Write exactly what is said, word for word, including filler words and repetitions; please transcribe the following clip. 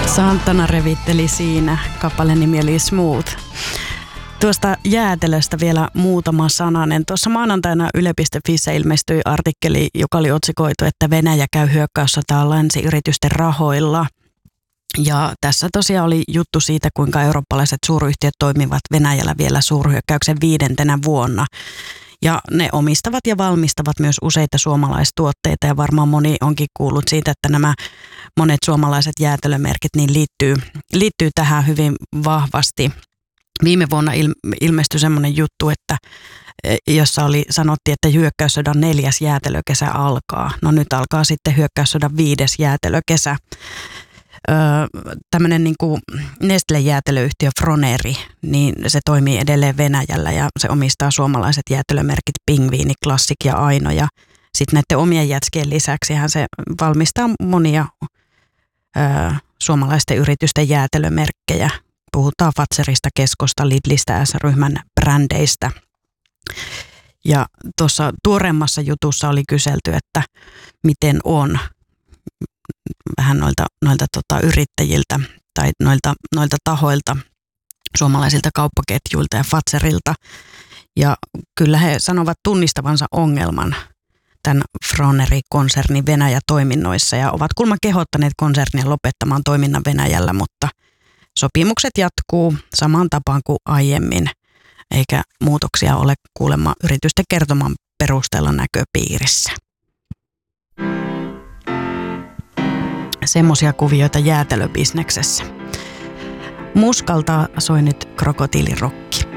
Santana revitteli siinä. Kappaleen nimi oli Smooth. Tuosta jäätelöstä vielä muutama sananen. Tuossa maanantaina yle piste fissä ilmestyi artikkeli, joka oli otsikoitu, että Venäjä käy hyökkäyssotaa länsiyritysten rahoilla. Ja tässä tosiaan oli juttu siitä, kuinka eurooppalaiset suuryhtiöt toimivat Venäjällä vielä suurhyökkäyksen viidentenä vuonna. Ja ne omistavat ja valmistavat myös useita suomalaistuotteita ja varmaan moni onkin kuullut siitä, että nämä monet suomalaiset jäätelömerkit niin liittyy, liittyy tähän hyvin vahvasti. Viime vuonna il- ilmestyi semmoinen juttu, että jossa oli, sanottiin, että hyökkäyssodan neljäs jäätelökesä alkaa. No nyt alkaa sitten hyökkäyssodan viides jäätelökesä. Öö, tämmöinen niin kuin Nestle-jäätelöyhtiö Froneri, niin se toimii edelleen Venäjällä ja se omistaa suomalaiset jäätelömerkit Pingviini, Classic ja Aino. Ja sitten näiden omien jätskien lisäksi hän se valmistaa monia öö, suomalaisten yritysten jäätelömerkkejä. Puhutaan Fatzerista, Keskosta, Lidlistä, S-ryhmän brändeistä. Ja tuossa tuoreemmassa jutussa oli kyselty, että miten on vähän noilta, noilta tota, yrittäjiltä tai noilta, noilta tahoilta, suomalaisilta kauppaketjuilta ja Fatzerilta. Ja kyllä he sanovat tunnistavansa ongelman tämän Froneri-konsernin Venäjä-toiminnoissa ja ovat kuulemma kehottaneet konsernia lopettamaan toiminnan Venäjällä, mutta sopimukset jatkuu samaan tapaan kuin aiemmin, eikä muutoksia ole kuulemma yritysten kertoman perusteella näköpiirissä. Semmoisia kuvioita jäätelöbisneksessä. Muskalta soi nyt krokotiilirokki.